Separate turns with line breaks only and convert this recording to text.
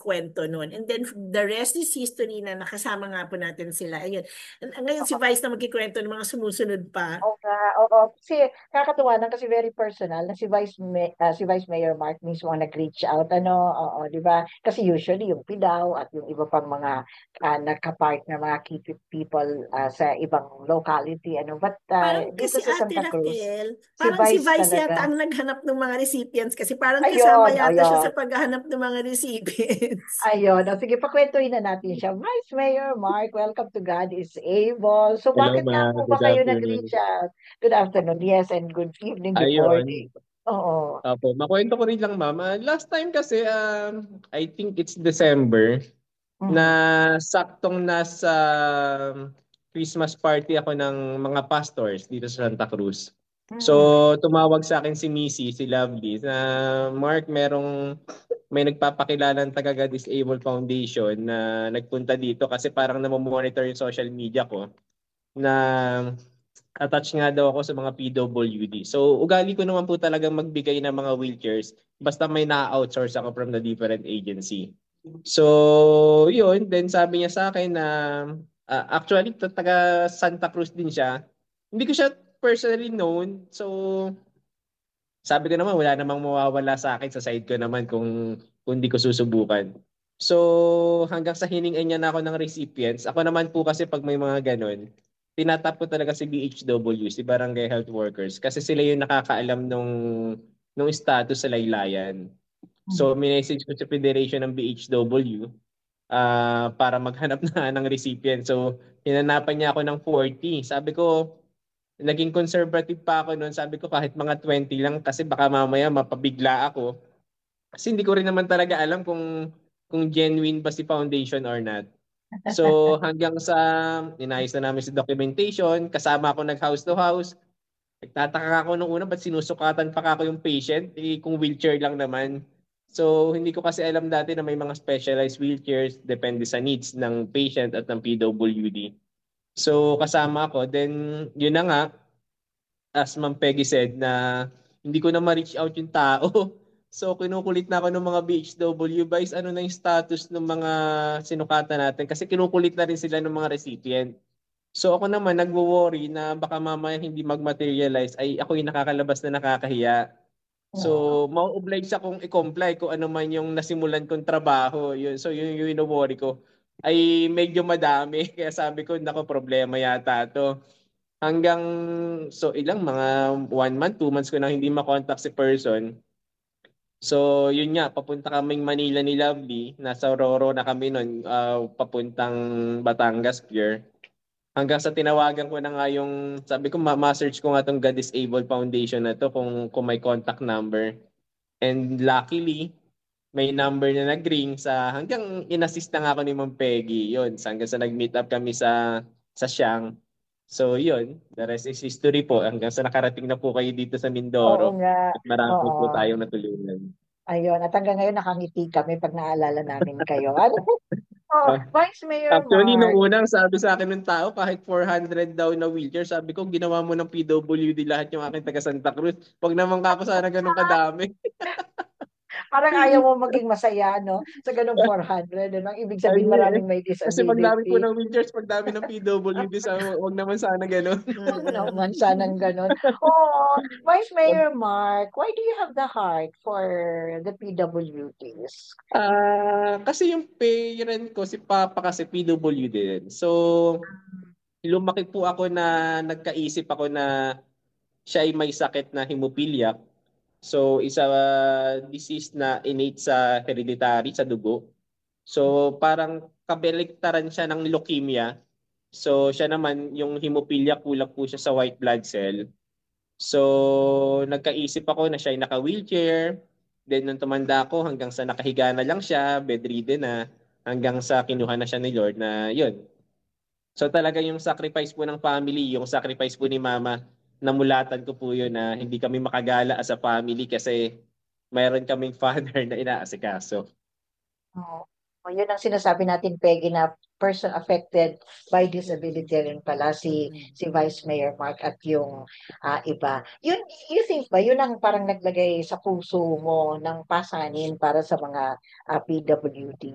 kwento nun. And then the rest is history na nakasama nga po natin sila. Ayun. Ngayon si Vice na magkikwento ng mga sumusunod pa.
Oo nga, oo. Kasi nakakatuwa lang kasi very personal na si Vice Mayor Mark mismo ang nag-reach out, ano, oo, di ba? Kasi usually yung PIDAW at yung iba pang mga nagka-partner, mga key people sa ibang locality, ano. But
Parang
dito
kasi
sa
Ate
Santa Cruz,
Raquel,
si
parang si
Vice
Vice yata
talaga.
ang naghanap ng mga recipients kasi parang kasama
Ayun,
yata siya
ayun.
sa paghahanap ng mga recipients.
Ayun. O, sige, pakwentuhin na natin siya. Vice Mayor Mark, welcome to God is Able. So,
Hello,
bakit nga po ba
Good
kayo
afternoon.
nag-reach out? Good afternoon, yes, and good evening, good morning.
Ayun.
Oo.
Makwento ko rin lang, ma'am. Last time kasi, I think it's December, na
Mhm.
saktong nasa Christmas party ako ng mga pastors dito sa Santa Cruz. So,
Mhm.
tumawag sa akin si Missy, si Lovely, na Mark, may nagpapakilalang taga Disabled Foundation na nagpunta dito kasi parang namomonitor yung social media ko na attached nga daw ako sa mga PWD. So, ugali ko naman po talagang magbigay ng mga wheelchairs basta may na-outsource ako from the different agency. So, yun. Then sabi niya sa akin na actually taga Santa Cruz din siya. Hindi ko siya personally known. So, sabi ko naman wala namang mawawala sa akin sa side ko naman kung hindi ko susubukan. So, hanggang sa hiningan niya na ako ng recipients, ako naman po kasi pag may mga ganun, tinatap ko talaga si BHW, si Barangay Health Workers, kasi sila yung nakakaalam nung status sa laylayan.
Mhm.
So, minessage ko sa Federation ng BHW para maghanap na ng recipient. So, hinanapan niya ako ng 40. Sabi ko, naging conservative pa ako noon. Sabi ko kahit mga 20 lang kasi baka mamaya mapabigla ako. Kasi hindi ko rin naman talaga alam kung genuine ba si foundation or not. So hanggang sa inayos na namin si documentation, kasama ako nag-house to house. Nagtataka ako nung una ba't sinusukatan pa ako yung patient kung wheelchair lang naman. So hindi ko kasi alam dati na may mga specialized wheelchairs depende sa needs ng patient at ng PWD. So kasama ako, then yun na nga, as Ma'am Peggy said, na hindi ko na ma-reach out yung tao. So, kinukulit na ako ng mga BHW, guys, ano na yung status ng mga sinukatan natin? Kasi kinukulit na rin sila ng mga recipient. So, ako naman, nagwo-worry na baka mamaya hindi mag-materialize, ay ako yung nakakalabas na nakakahiya.
Oo.
So, mau-oblige akong i-comply kung ano man yung nasimulan kong trabaho. Yun. So, yung worry ko ay medyo madami. Kaya sabi ko, nako, problema yata to. Hanggang, so ilang mga 1 month, 2 months ko na hindi makontakt si person. So yun nga, papunta kaming Manila ni Lovely. Nasa Roro na kami nun, papuntang Batangas Pier. Hanggang sa tinawagan ko na nga yung, sabi ko, ma-search ko nga tong God Disabled Foundation na to kung may contact number. And luckily, may number na nag-ring hanggang inassist na nga ako ni Ma'am Peggy. Yun, hanggang sa nag-meet up kami sa Siang. So yun, the rest is history po. Hanggang sa nakarating na po kayo dito sa
Oo
Mindoro.
nga.
At marami
Oo.
po tayong natulungan.
Ayun. At hanggang ngayon nakangiti kami pag naalala namin kayo. Ano? Oh,
Ah,
Vice Mayor
Actually, nung
Mark.
unang sabi sa akin ng tao, kahit 400 daw na wheelchair, sabi ko, ginawa mo ng PWD lahat yung aking taga Santa Cruz. Wag naman kako sana ganun kadami.
Parang ayaw mo maging masaya, no? Sa ganung 400. Ano? Ibig
Ay,
sabihin
eh.
maraming may
Kasi pag dami po
disability.
ng wheelchairs, pag dami ng PWD, wag naman sana ganun.
Huwag naman sanang ganun. Oh, Vice Mayor Mark, why do you have the heart for the PWDs?
Kasi yung parent ko, si Papa kasi PWD din. So, lumaki po ako na nagkaisip ako na siya ay may sakit na hemophilia. So, isa disease na innate sa hereditary, sa dugo. So, parang kabaliktaran siya ng leukemia. So, siya naman, yung hemophilia, kulang po siya sa white blood cell. So, nagkaisip ako na siya ay naka-wheelchair. Then, nung tumanda ako, hanggang sa nakahiga na lang siya, bedridden na, hanggang sa kinuha na siya ni Lord na yun. So, talaga yung sacrifice po ng family, yung sacrifice po ni Mama, namulatan ko po yun na hindi kami makagala as a family kasi mayroon kaming father na inaasikaso.
Oh, oh, yun ang sinasabi natin, Peggy, na person affected by disability rin pala si Vice Mayor Mark at yung iba. Yun, you think ba, yun ang parang naglagay sa puso mo ng pasanin para sa mga PWD?